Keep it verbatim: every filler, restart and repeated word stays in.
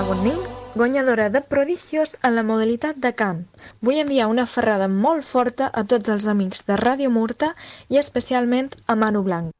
Gunning, guanyadora de Prodigios en la modalitat de cant. Vull enviar una ferrada molt forta a tots els amics de Ràdio Murta i especialment a Manu Blanc.